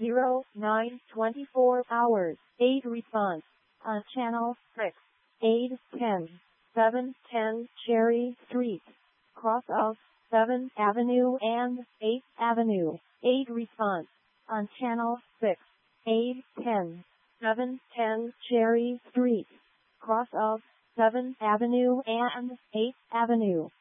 0924 hours. Aid response on channel 6. Aid 10. 710 Cherry Street. Cross of 7th Avenue and 8th Avenue. Aid response on channel 6. Aid 10. 710 Cherry Street. Cross of 7th Avenue and 8th Avenue.